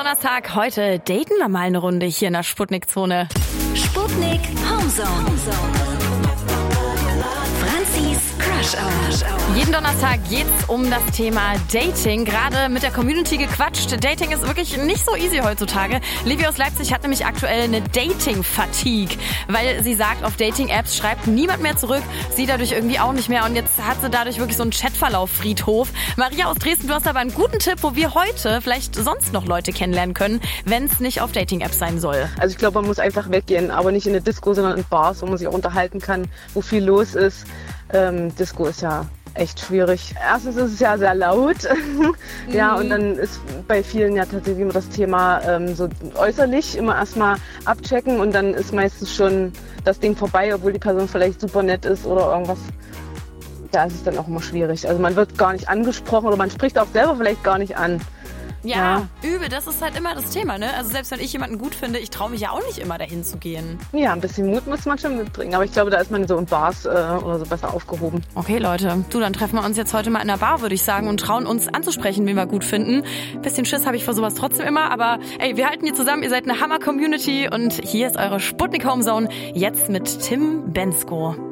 Donnerstag. Heute daten wir mal eine Runde hier in der Sputnik-Zone. Sputnik Homezone. Franzis Crush Hour. Jeden Donnerstag geht's um das Thema Dating. Gerade mit der Community gequatscht. Dating ist wirklich nicht so easy heutzutage. Livia aus Leipzig hat nämlich aktuell eine Dating-Fatigue, weil sie sagt, auf Dating-Apps schreibt niemand mehr zurück, sie dadurch irgendwie auch nicht mehr und jetzt hat sie dadurch wirklich so einen Chatverlauf-Friedhof. Maria aus Dresden, du hast aber einen guten Tipp, wo wir heute vielleicht sonst noch Leute kennenlernen können, wenn es nicht auf Dating-Apps sein soll. Also ich glaube, man muss einfach weggehen, aber nicht in eine Disco, sondern in Bars, wo man sich auch unterhalten kann, wo viel los ist. Disco ist ja echt schwierig. Erstens ist es ja sehr laut. Ja, und dann ist bei vielen ja tatsächlich immer das Thema so äußerlich immer erstmal abchecken und dann ist meistens schon das Ding vorbei, obwohl die Person vielleicht super nett ist oder irgendwas. Da ist es dann auch immer schwierig. Also man wird gar nicht angesprochen oder man spricht auch selber vielleicht gar nicht an. Ja, übel, das ist halt immer das Thema, ne? Also selbst wenn ich jemanden gut finde, ich traue mich ja auch nicht immer dahin zu gehen. Ja, ein bisschen Mut muss man schon mitbringen, aber ich glaube, da ist man so in Bars oder so besser aufgehoben. Okay, Leute, dann treffen wir uns jetzt heute mal in der Bar, würde ich sagen, und trauen uns anzusprechen, wen wir gut finden. Bisschen Schiss habe ich vor sowas trotzdem immer, aber ey, wir halten hier zusammen, ihr seid eine Hammer-Community und hier ist eure Sputnik Homezone, jetzt mit Tim Bensko.